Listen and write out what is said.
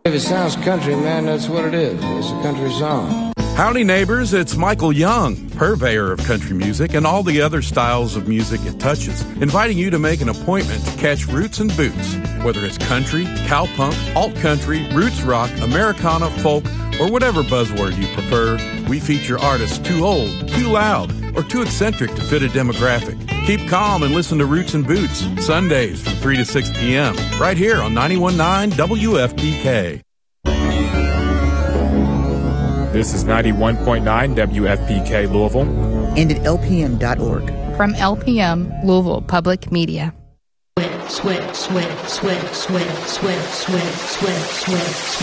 If it sounds country, man, that's what it is. It's a country song. Howdy, neighbors. It's Michael Young, purveyor of country music and all the other styles of music it touches, inviting you to make an appointment to catch Roots and Boots. Whether it's country, cowpunk, alt-country, roots rock, Americana, folk, or whatever buzzword you prefer, we feature artists too old, too loud, or too eccentric to fit a demographic. Keep calm and listen to Roots and Boots, Sundays from 3 to 6 p.m., right here on 91.9 WFPK. This is 91.9 WFPK Louisville. And at LPM.org. From LPM, Louisville Public Media. Sweat, sweat, sweat, sweat, sweat, sweat, sweat, sweat, sweat, sweat.